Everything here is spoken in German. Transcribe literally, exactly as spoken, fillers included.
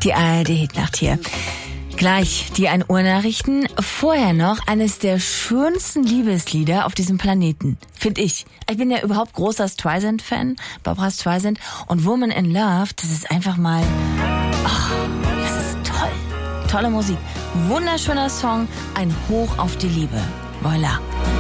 Die A R D-Hitnacht hier. Gleich die ein Uhr Nachrichten. Vorher noch eines der schönsten Liebeslieder auf diesem Planeten, finde ich. Ich bin ja überhaupt großer Streisand-Fan, Barbra Streisand. Und Woman in Love, das ist einfach mal... Oh, das ist toll. Tolle Musik. Wunderschöner Song. Ein Hoch auf die Liebe. Voilà.